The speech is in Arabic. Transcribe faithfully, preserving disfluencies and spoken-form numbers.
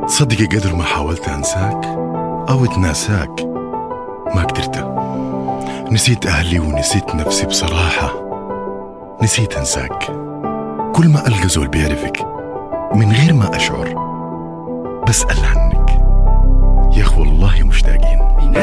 تصدقي قدر ما حاولت أنساك أو أتناساك ما قدرت. نسيت أهلي ونسيت نفسي بصراحة، نسيت أنساك. كل ما ألقى زول بيعرفك من غير ما أشعر بسأل عنك، يا أخو والله مشتاقين.